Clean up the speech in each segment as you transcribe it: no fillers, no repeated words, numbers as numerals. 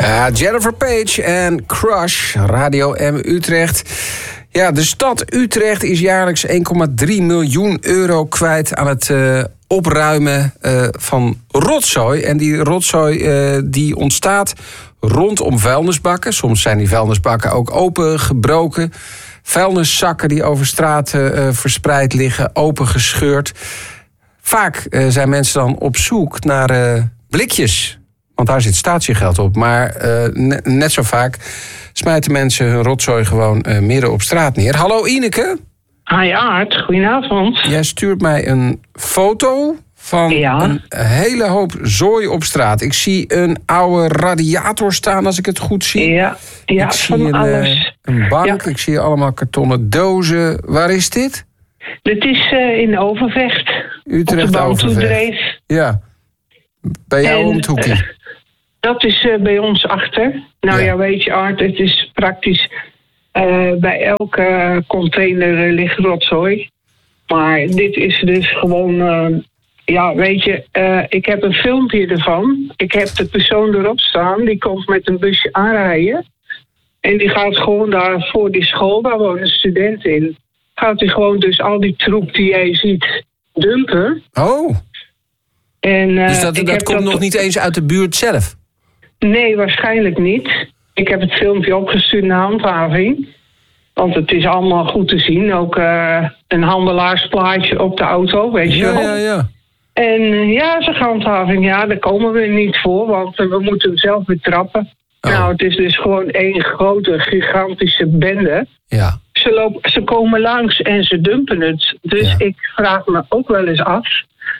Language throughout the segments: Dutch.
Jennifer Page en Crush, Radio M Utrecht. Ja, de stad Utrecht is jaarlijks 1,3 miljoen euro kwijt aan het opruimen van rotzooi. En die rotzooi die ontstaat rondom vuilnisbakken. Soms zijn die vuilnisbakken ook opengebroken. Vuilniszakken die over straat verspreid liggen, opengescheurd. Vaak zijn mensen dan op zoek naar blikjes. Want daar zit statiegeld op. Maar net zo vaak smijten mensen hun rotzooi gewoon midden op straat neer. Hallo Ineke. Hi Aart, goedenavond. Jij stuurt mij een foto van een hele hoop zooi op straat. Ik zie een oude radiator staan, als ik het goed zie. Ja, ik zie een bank, ik zie allemaal kartonnen dozen. Waar is dit? Dit is in Overvecht. Utrecht Overvecht. Ja. Bij jou om het hoekje. Dat is bij ons achter. Nou ja, weet je Art, het is praktisch bij elke container ligt rotzooi. Maar dit is dus gewoon... weet je, ik heb een filmpje ervan. Ik heb de persoon erop staan. Die komt met een busje aanrijden. En die gaat gewoon daar voor die school, daar wonen studenten in. Gaat hij gewoon dus al die troep die jij ziet dumpen. Oh. En, dus dat komt nog niet eens uit de buurt zelf? Nee, waarschijnlijk niet. Ik heb het filmpje opgestuurd naar handhaving. Want het is allemaal goed te zien. Ook een handelaarsplaatje op de auto, weet je wel. Ja. En ze gaan handhaving, daar komen we niet voor. Want we moeten hem zelf betrappen. Oh. Nou, het is dus gewoon één grote, gigantische bende. Ja. Ze komen langs en ze dumpen het. Dus ik vraag me ook wel eens af...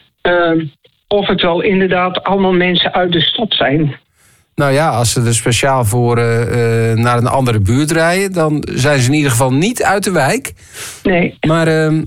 of het wel inderdaad allemaal mensen uit de stad zijn. Nou ja, als ze er speciaal voor naar een andere buurt rijden... dan zijn ze in ieder geval niet uit de wijk. Nee. Maar,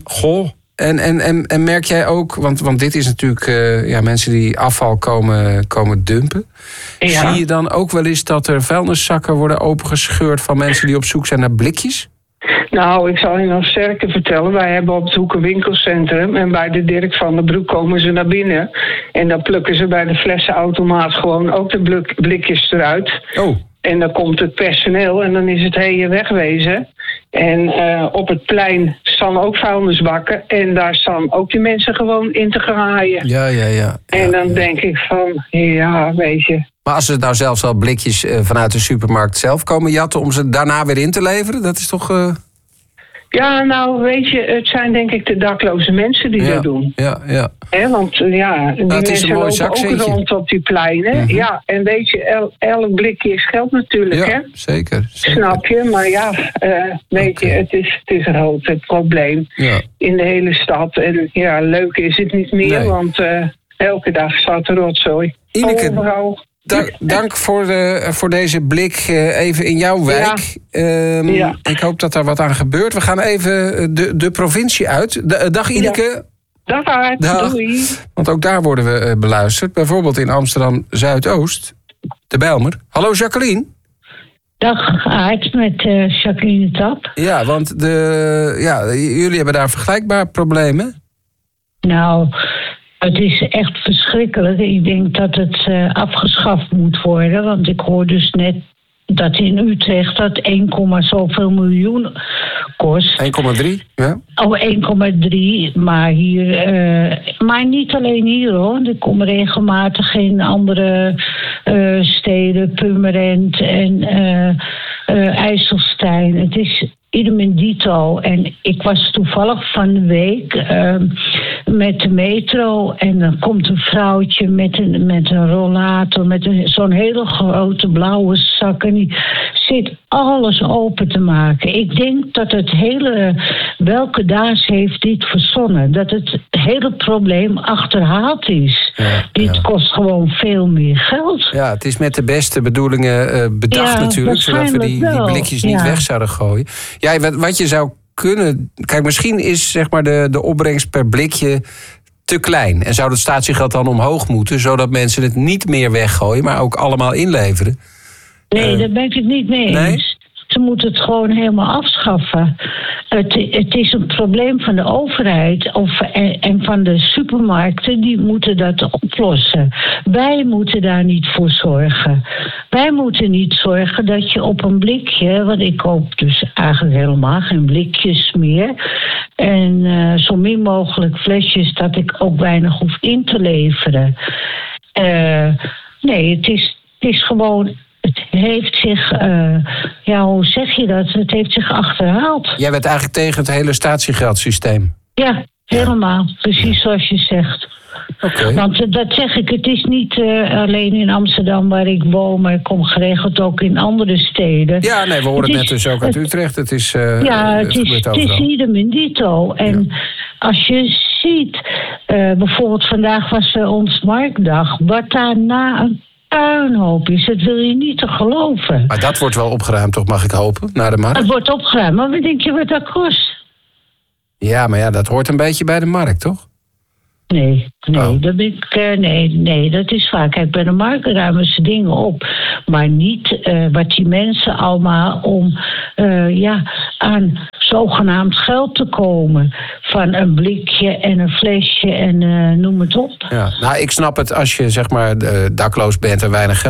en merk jij ook... want dit is natuurlijk mensen die afval komen dumpen. Ja. Zie je dan ook wel eens dat er vuilniszakken worden opengescheurd... van mensen die op zoek zijn naar blikjes? Nou, ik zal je nog sterker vertellen. Wij hebben op het Hoek een winkelcentrum... en bij de Dirk van den Broek komen ze naar binnen... en dan plukken ze bij de flessenautomaat gewoon ook de blikjes eruit. Oh. En dan komt het personeel en dan is het wegwezen. En op het plein staan ook vuilnisbakken... en daar staan ook die mensen gewoon in te graaien. Ja. En dan denk ik van, weet je... Maar als ze nou zelfs al blikjes vanuit de supermarkt zelf komen jatten... om ze daarna weer in te leveren, dat is toch... Ja, nou, weet je, het zijn denk ik de dakloze mensen die dat doen. Ja. Want die mensen lopen ook rond op die pleinen. Mm-hmm. Ja, en weet je, elk blikje is geld natuurlijk, hè? Zeker. Snap je? Maar weet je, het is rood, het probleem in de hele stad. En leuk is het niet meer, want elke dag staat er rotzooi. Ineke, overal. Dank voor deze blik even in jouw wijk. Ik hoop dat daar wat aan gebeurt. We gaan even de provincie uit. Dag Ineke. Dag Aart, doei. Want ook daar worden we beluisterd. Bijvoorbeeld in Amsterdam Zuidoost. De Bijlmer. Hallo Jacqueline. Dag Aart, met Jacqueline Tap. Ja, want jullie hebben daar vergelijkbare problemen. Nou... Het is echt verschrikkelijk. Ik denk dat het afgeschaft moet worden. Want ik hoor dus net dat in Utrecht dat 1, zoveel miljoen kost. 1,3, ja. Oh, 1,3. Maar hier... maar niet alleen hier, hoor. Ik kom regelmatig in andere steden. Purmerend en IJsselstein. Het is... idem in dito. En ik was toevallig van de week met de metro... en dan komt een vrouwtje met een rollator... met zo'n hele grote blauwe zak... en die zit alles open te maken. Ik denk dat het hele... welke daas heeft dit verzonnen? Dat het hele probleem achterhaald is. Dit kost gewoon veel meer geld. Ja, het is met de beste bedoelingen bedacht natuurlijk... zodat we die blikjes niet weg zouden gooien. Ja, wat je zou kunnen... Kijk, misschien is zeg maar de opbrengst per blikje te klein. En zou het statiegeld dan omhoog moeten... zodat mensen het niet meer weggooien... maar ook allemaal inleveren? Nee, daar ben ik het niet mee eens. Nee? Ze moeten het gewoon helemaal afschaffen. Het is een probleem van de overheid en van de supermarkten. Die moeten dat oplossen. Wij moeten daar niet voor zorgen. wij moeten niet zorgen dat je op een blikje, want ik koop dus eigenlijk helemaal geen blikjes meer. En zo min mogelijk flesjes dat ik ook weinig hoef in te leveren. Nee, het is gewoon. Het heeft zich, hoe zeg je dat? Het heeft zich achterhaald. Jij bent eigenlijk tegen het hele statiegeldsysteem. Ja, helemaal. Precies zoals je zegt. Okay. Want dat zeg ik, het is niet alleen in Amsterdam waar ik woon, maar ik kom geregeld ook in andere steden. Ja, nee, we horen het net dus ook uit Utrecht. Het is het is idem in dito. En als je ziet, bijvoorbeeld vandaag was ons marktdag, wat daarna een puinhoop is, dat wil je niet te geloven. Maar dat wordt wel opgeruimd, toch, mag ik hopen, naar de markt? Het wordt opgeruimd, maar wat denk je wat dat kost? Ja, maar ja, dat hoort een beetje bij de markt, toch? Nee, dat ben ik, nee, dat is vaak. Kijk, bij de markt ruimen ze dingen op. Maar niet wat die mensen allemaal om aan zogenaamd geld te komen. Van een blikje en een flesje en noem het op. Ja, nou, ik snap het als je zeg maar dakloos bent en weinig geld